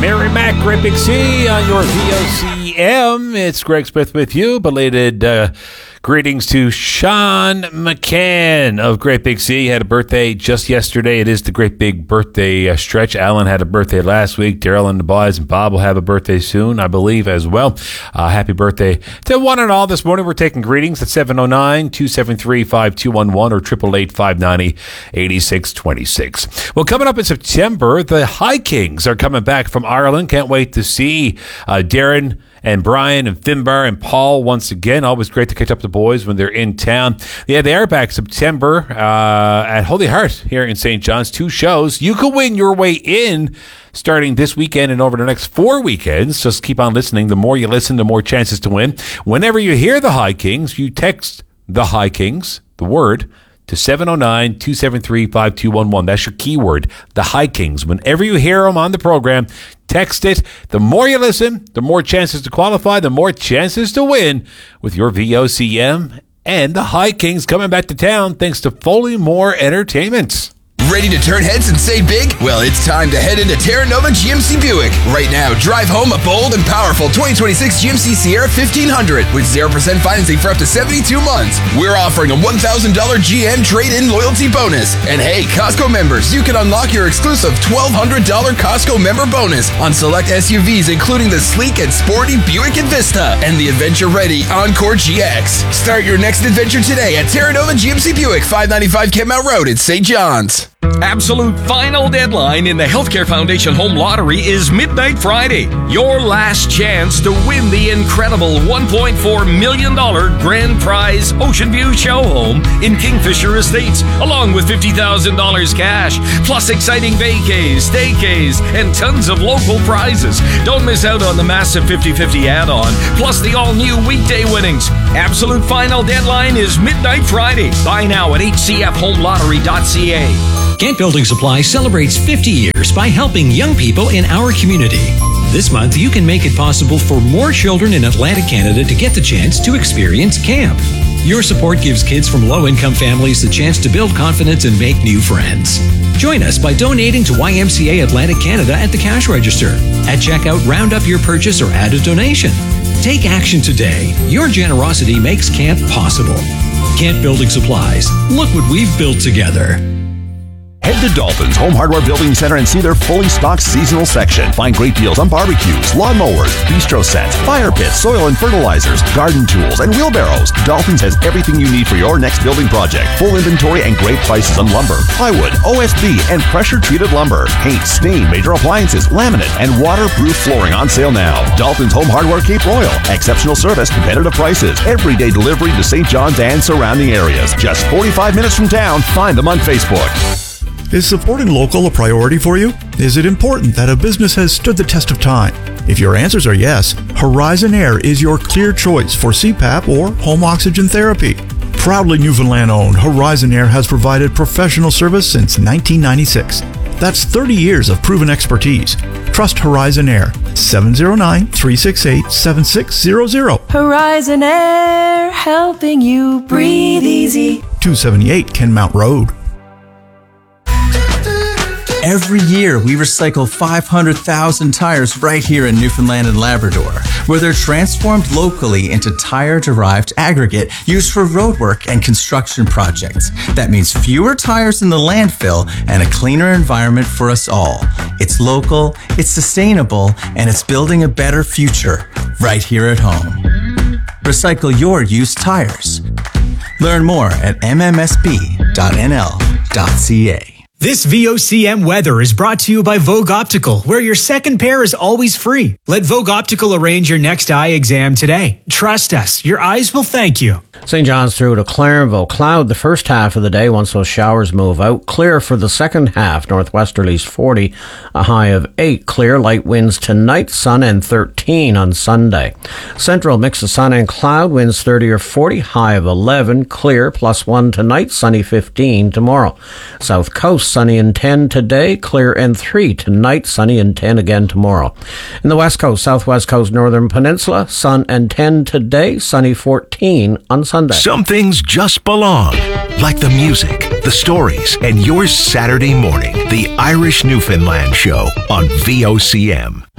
Merrimack, Great Big Sea on your VOCM. It's Greg Smith with you. Belated greetings to Sean McCann of Great Big Sea. He had a birthday just yesterday. It is the Great Big Birthday stretch. Alan had a birthday last week. Daryl and the boys and Bob will have a birthday soon, I believe, as well. Happy birthday to one and all this morning. We're taking greetings at 709-273-5211 or 888-590-8626. Well, coming up in September, the High Kings are coming back from Ireland. Can't wait to see Darren and Brian and Finbar and Paul once again. Always great to catch up with the boys when they're in town. Yeah, they are back September at Holy Heart here in St. John's. 2 shows. You can win your way in starting this weekend and over the next 4 weekends. Just keep on listening. The more you listen, the more chances to win. Whenever you hear the High Kings, you text the High Kings, the word, to 709-273-5211. That's your keyword, the High Kings. Whenever you hear them on the program, text it. The more you listen, the more chances to qualify, the more chances to win with your VOCM. And the High Kings coming back to town thanks to Foley Moore Entertainment. Ready to turn heads and save big? Well, it's time to head into Terra Nova GMC Buick. Right now, drive home a bold and powerful 2026 GMC Sierra 1500 with 0% financing for up to 72 months. We're offering a $1,000 GM trade-in loyalty bonus. And hey, Costco members, you can unlock your exclusive $1,200 Costco member bonus on select SUVs, including the sleek and sporty Buick Envista and the adventure-ready Encore GX. Start your next adventure today at Terra Nova GMC Buick, 595 Kentmount Road in St. John's. Absolute final deadline in the Healthcare Foundation Home Lottery is midnight Friday. Your last chance to win the incredible $1.4 million grand prize Ocean View Show Home in Kingfisher Estates, along with $50,000 cash, plus exciting vacays, staycays, and tons of local prizes. Don't miss out on the massive 50-50 add-on, plus the all-new weekday winnings. Absolute final deadline is midnight Friday. Buy now at hcfhomelottery.ca. Kent Building Supply celebrates 50 years by helping young people in our community. This month, you can make it possible for more children in Atlantic Canada to get the chance to experience camp. Your support gives kids from low-income families the chance to build confidence and make new friends. Join us by donating to YMCA Atlantic Canada at the cash register. At checkout, round up your purchase or add a donation. Take action today. Your generosity makes camp possible. Kent Building Supplies. Look what we've built together. Head to Dalton's Home Hardware Building Center and see their fully stocked seasonal section. Find great deals on barbecues, lawnmowers, bistro sets, fire pits, soil and fertilizers, garden tools, and wheelbarrows. Dalton's has everything you need for your next building project. Full inventory and great prices on lumber, plywood, OSB, and pressure-treated lumber. Paint, stain, major appliances, laminate, and waterproof flooring on sale now. Dalton's Home Hardware Cape Royal. Exceptional service, competitive prices, everyday delivery to St. John's and surrounding areas. Just 45 minutes from town. Find them on Facebook. Is supporting local a priority for you? Is it important that a business has stood the test of time? If your answers are yes, Horizon Air is your clear choice for CPAP or home oxygen therapy. Proudly Newfoundland-owned, Horizon Air has provided professional service since 1996. That's 30 years of proven expertise. Trust Horizon Air. 709-368-7600. Horizon Air, helping you breathe easy. 278 Kenmount Road. Every year, we recycle 500,000 tires right here in Newfoundland and Labrador, where they're transformed locally into tire-derived aggregate used for roadwork and construction projects. That means fewer tires in the landfill and a cleaner environment for us all. It's local, it's sustainable, and it's building a better future right here at home. Recycle your used tires. Learn more at mmsb.nl.ca. This VOCM weather is brought to you by Vogue Optical, where your second pair is always free. Let Vogue Optical arrange your next eye exam today. Trust us, your eyes will thank you. St. John's through to Clarenville. Cloud the first half of the day once those showers move out. Clear for the second half. Northwesterlies 40, a high of 8. Clear, light winds tonight, sun and 13 on Sunday. Central, mix of sun and cloud, winds 30 or 40, high of 11. Clear, +1 tonight, sunny 15 tomorrow. South Coast, sunny and 10 today, clear and 3 tonight, sunny and 10 again tomorrow. In the West Coast, Southwest Coast, Northern Peninsula, sun and 10 today, sunny 14 on Sunday. Some things just belong, like the music, the stories, and your Saturday morning. The Irish Newfoundland Show on VOCM.